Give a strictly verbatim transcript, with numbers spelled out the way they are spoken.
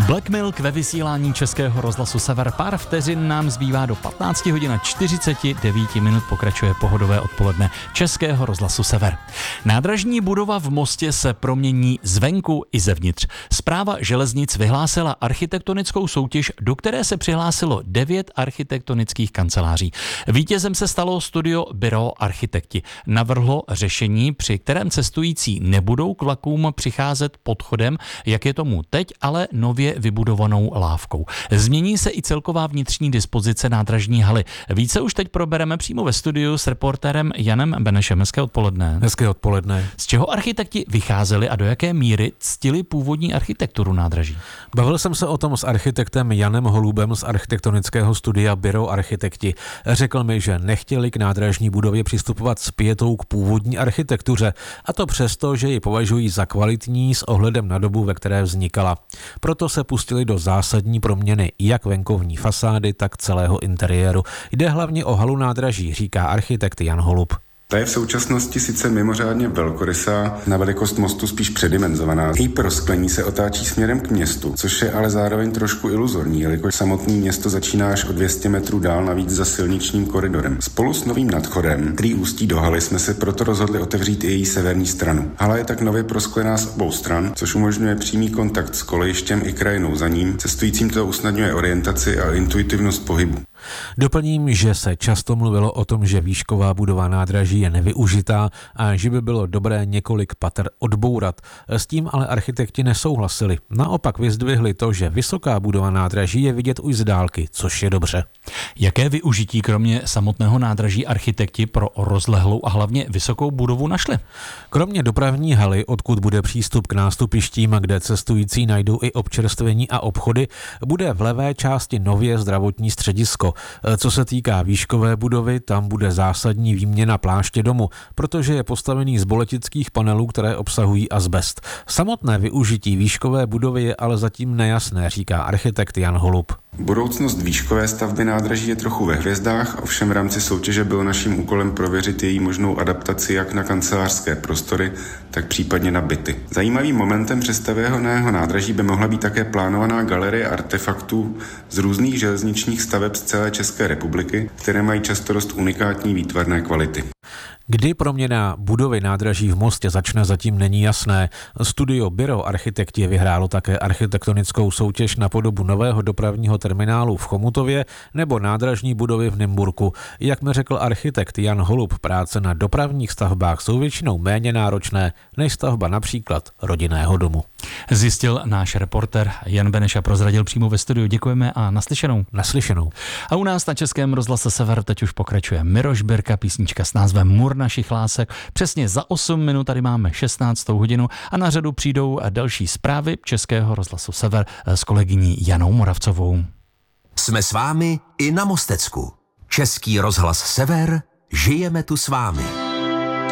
Black Milk ve vysílání Českého rozhlasu Sever. Pár vteřin nám zbývá do patnáct hodin a čtyřicet devět minut. Pokračuje pohodové odpoledne Českého rozhlasu Sever. Nádražní budova v Mostě se promění zvenku i zevnitř. Správa železnic vyhlásila architektonickou soutěž, do které se přihlásilo devět architektonických kanceláří. Vítězem se stalo studio Biro Architekti. Navrhlo řešení, při kterém cestující nebudou k vlakům přicházet podchodem, jak je tomu teď, ale nově vybudovanou lávkou. Změní se i celková vnitřní dispozice nádražní haly. Více už teď probereme přímo ve studiu s reportérem Janem Benešem. Hezké odpoledne. Hezké odpoledne. Z čeho architekti vycházeli a do jaké míry ctili původní architekturu nádraží? Bavil jsem se o tom s architektem Janem Holubem z architektonického studia Biro Architekti. Řekl mi, že nechtěli k nádražní budově přistupovat s pijetou k původní architektuře, a to přesto, že ji považují za kvalitní s ohledem na dobu, ve které vznikala. Proto se pustili do zásadní proměny jak venkovní fasády, tak celého interiéru. Jde hlavně o halu nádraží, říká architekt Jan Holub. Ta je v současnosti sice mimořádně velkorysá, na velikost mostu spíš předimenzovaná. Její prosklení se otáčí směrem k městu, což je ale zároveň trošku iluzorní, jelikož samotné město začíná až o dvě stě metrů dál, navíc za silničním koridorem. Spolu s novým nadchodem, který ústí do haly, jsme se proto rozhodli otevřít i její severní stranu. Hala je tak nově prosklená z obou stran, což umožňuje přímý kontakt s kolejištěm i krajinou za ním. Cestujícím to usnadňuje orientaci a intuitivnost pohybu. Doplním, že se často mluvilo o tom, že výšková budova nádraží je nevyužitá a že by bylo dobré několik pater odbourat. S tím ale architekti nesouhlasili. Naopak vyzdvihli to, že vysoká budova nádraží je vidět už z dálky, což je dobře. Jaké využití kromě samotného nádraží architekti pro rozlehlou a hlavně vysokou budovu našli? Kromě dopravní haly, odkud bude přístup k nástupištím a kde cestující najdou i občerstvení a obchody, bude v levé části nově zdravotní středisko. Co se týká výškové budovy, tam bude zásadní výměna pláště domu, protože je postavený z boletických panelů, které obsahují azbest. Samotné využití výškové budovy je ale zatím nejasné, říká architekt Jan Holub. Budoucnost výškové stavby nádraží je trochu ve hvězdách, ovšem v rámci soutěže bylo naším úkolem prověřit její možnou adaptaci jak na kancelářské prostory, tak případně na byty. Zajímavým momentem přestavěného nádraží by mohla být také plánovaná galerie artefaktů z různých železničních staveb z celé České republiky, které mají často dost unikátní výtvarné kvality. Kdy proměna budovy nádraží v Mostě začne, zatím není jasné. Studio Biro Architekti vyhrálo také architektonickou soutěž na podobu nového dopravního terminálu v Chomutově nebo nádražní budovy v Nymburku. Jak mi řekl architekt Jan Holub, práce na dopravních stavbách jsou většinou méně náročné než stavba například rodinného domu. Zjistil náš reporter Jan Beneš a prozradil přímo ve studiu. Děkujeme a naslyšenou. Naslyšenou. A u nás na Českém rozhlase Sever teď už pokračuje Miroš Birka, písnička s názvem Mur našich lásek. Přesně za osm minut tady máme šestnáctou hodinu a na řadu přijdou další zprávy Českého rozhlasu Sever s kolegyní Janou Moravcovou. Jsme s vámi i na Mostecku. Český rozhlas Sever, žijeme tu s vámi.